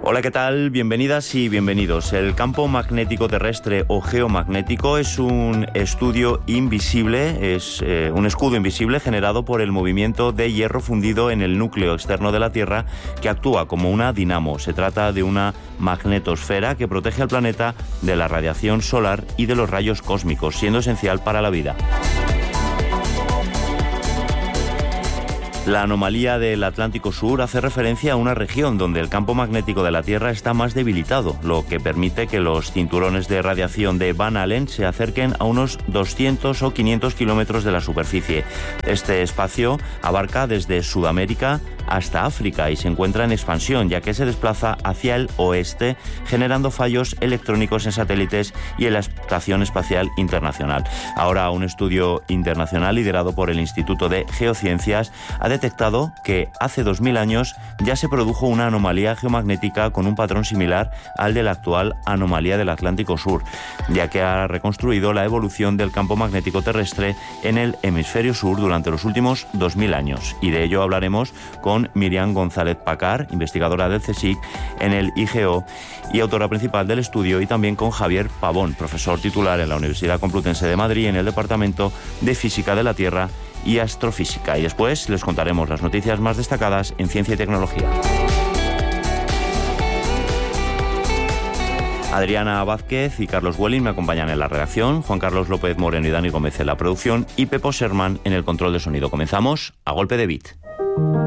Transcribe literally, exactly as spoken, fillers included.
Hola, ¿qué tal? Bienvenidas y bienvenidos. El campo magnético terrestre o geomagnético es un estudio invisible, es eh, un escudo invisible generado por el movimiento de hierro fundido en el núcleo externo de la Tierra que actúa como una dinamo. Se trata de una magnetosfera que protege al planeta de la radiación solar y de los rayos cósmicos, siendo esencial para la vida. La anomalía del Atlántico Sur hace referencia a una región donde el campo magnético de la Tierra está más debilitado, lo que permite que los cinturones de radiación de Van Allen se acerquen a unos doscientos o quinientos kilómetros de la superficie. Este espacio abarca desde Sudamérica hasta África y se encuentra en expansión, ya que se desplaza hacia el oeste, generando fallos electrónicos en satélites y en la Estación Espacial Internacional. Ahora, un estudio internacional liderado por el Instituto de Geociencias ha detectado que hace dos mil años ya se produjo una anomalía geomagnética con un patrón similar al de la actual anomalía del Atlántico Sur, ya que ha reconstruido la evolución del campo magnético terrestre en el hemisferio sur durante los últimos dos mil años. Y de ello hablaremos con Miriam González Pacar, investigadora del CSIC en el I G O y autora principal del estudio, y también con Javier Pavón, profesor titular en la Universidad Complutense de Madrid en el Departamento de Física de la Tierra y Astrofísica. Y después les contaremos las noticias más destacadas en ciencia y tecnología. Adriana Vázquez y Carlos Welling me acompañan en la redacción, Juan Carlos López Moreno y Dani Gómez en la producción y Pepo Sherman en el control de sonido. Comenzamos a golpe de beat.